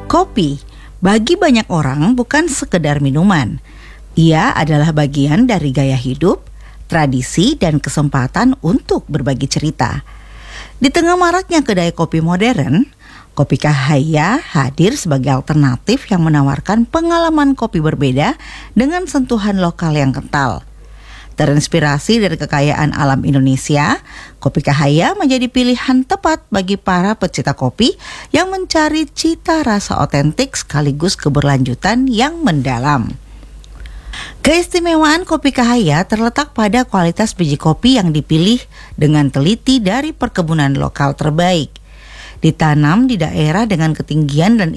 Kopi, bagi banyak orang bukan sekedar minuman. Ia adalah bagian dari gaya hidup, tradisi, dan kesempatan untuk berbagi cerita. Di tengah maraknya kedai kopi modern, Kopi Cahaya hadir sebagai alternatif yang menawarkan pengalaman kopi berbeda dengan sentuhan lokal yang kental. Terinspirasi dari kekayaan alam Indonesia, Kopi Cahaya menjadi pilihan tepat bagi para pecinta kopi yang mencari cita rasa otentik sekaligus keberlanjutan yang mendalam. Keistimewaan Kopi Cahaya terletak pada kualitas biji kopi yang dipilih dengan teliti dari perkebunan lokal terbaik. Ditanam di daerah dengan ketinggian dan